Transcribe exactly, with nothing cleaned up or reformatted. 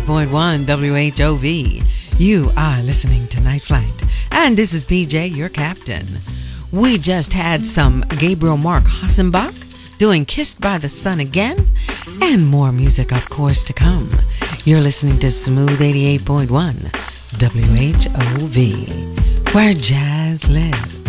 point one W H O V. You are listening to Night Flight, and this is P J, your captain. We just had some Gabriel Mark Hassenbach doing Kissed by the Sun again, and more music, of course, to come. You're listening to Smooth eighty-eight point one W H O V, where jazz lives.